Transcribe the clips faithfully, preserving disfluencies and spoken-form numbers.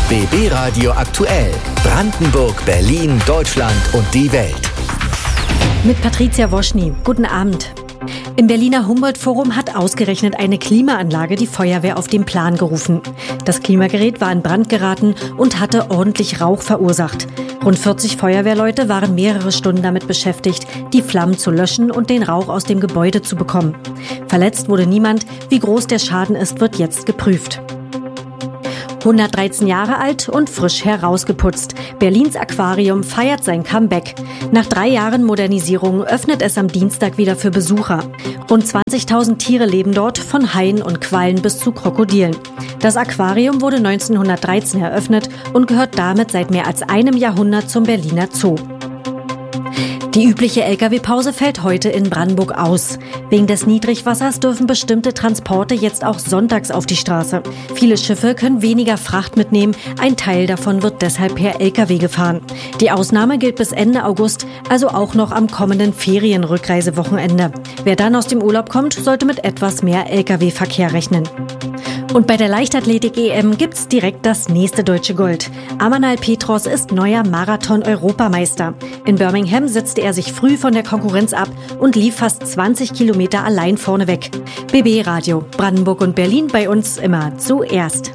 B B Radio aktuell. Brandenburg, Berlin, Deutschland und die Welt. Mit Patricia Woschny. Guten Abend. Im Berliner Humboldt-Forum hat ausgerechnet eine Klimaanlage die Feuerwehr auf den Plan gerufen. Das Klimagerät war in Brand geraten und hatte ordentlich Rauch verursacht. Rund vierzig Feuerwehrleute waren mehrere Stunden damit beschäftigt, die Flammen zu löschen und den Rauch aus dem Gebäude zu bekommen. Verletzt wurde niemand. Wie groß der Schaden ist, wird jetzt geprüft. hundertdreizehn Jahre alt und frisch herausgeputzt. Berlins Aquarium feiert sein Comeback. Nach drei Jahren Modernisierung öffnet es am Dienstag wieder für Besucher. Rund zwanzigtausend Tiere leben dort, von Haien und Quallen bis zu Krokodilen. Das Aquarium wurde neunzehnhundertdreizehn eröffnet und gehört damit seit mehr als einem Jahrhundert zum Berliner Zoo. Die übliche L K W-Pause fällt heute in Brandenburg aus. Wegen des Niedrigwassers dürfen bestimmte Transporte jetzt auch sonntags auf die Straße. Viele Schiffe können weniger Fracht mitnehmen. Ein Teil davon wird deshalb per L K W gefahren. Die Ausnahme gilt bis Ende August, also auch noch am kommenden Ferienrückreisewochenende. Wer dann aus dem Urlaub kommt, sollte mit etwas mehr L K W-Verkehr rechnen. Und bei der Leichtathletik-E M gibt's direkt das nächste deutsche Gold. Amanal Petros ist neuer Marathon-Europameister. In Birmingham setzte er sich früh von der Konkurrenz ab und lief fast zwanzig Kilometer allein vorneweg. B B Radio, Brandenburg und Berlin, bei uns immer zuerst.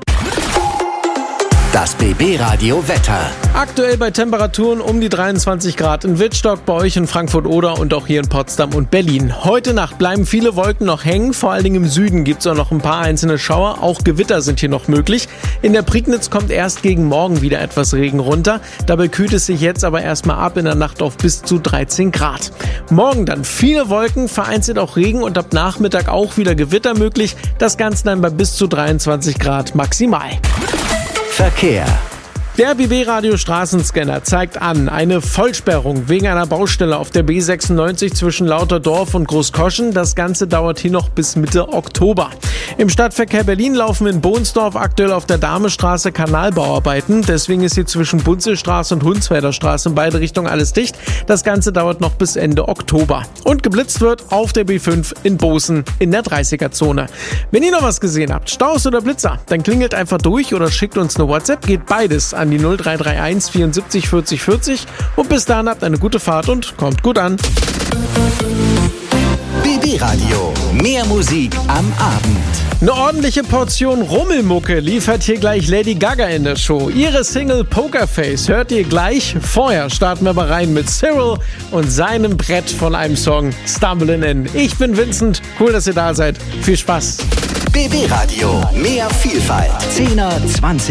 Das B B Radio Wetter. Aktuell bei Temperaturen um die dreiundzwanzig Grad in Wittstock, bei euch in Frankfurt-Oder und auch hier in Potsdam und Berlin. Heute Nacht bleiben viele Wolken noch hängen, vor allen Dingen im Süden gibt es auch noch ein paar einzelne Schauer, auch Gewitter sind hier noch möglich. In der Prignitz kommt erst gegen morgen wieder etwas Regen runter, dabei kühlt es sich jetzt aber erstmal ab in der Nacht auf bis zu dreizehn Grad. Morgen dann viele Wolken, vereinzelt auch Regen und ab Nachmittag auch wieder Gewitter möglich, das Ganze dann bei bis zu dreiundzwanzig Grad maximal. Verkehr. Der B B-Radio Straßenscanner zeigt an, eine Vollsperrung wegen einer Baustelle auf der B sechsundneunzig zwischen Lauterdorf und Großkoschen. Das Ganze dauert hier noch bis Mitte Oktober. Im Stadtverkehr Berlin laufen in Bohnsdorf aktuell auf der Damestraße Kanalbauarbeiten. Deswegen ist hier zwischen Bunzelstraße und Hunsfelder Straße in beide Richtungen alles dicht. Das Ganze dauert noch bis Ende Oktober. Und geblitzt wird auf der B fünf in Bosen in der dreißiger-Zone. Wenn ihr noch was gesehen habt, Staus oder Blitzer, dann klingelt einfach durch oder schickt uns eine WhatsApp. Geht beides an die null drei drei eins vierundsiebzig vierzig vierzig und bis dahin habt eine gute Fahrt und kommt gut an. B B Radio, mehr Musik am Abend. Eine ordentliche Portion Rummelmucke liefert hier gleich Lady Gaga in der Show. Ihre Single Pokerface hört ihr gleich. Vorher starten wir aber rein mit Cyril und seinem Brett von einem Song Stumbling In. Ich bin Vincent, cool, dass ihr da seid. Viel Spaß. B B Radio, mehr Vielfalt. zehner, zwanziger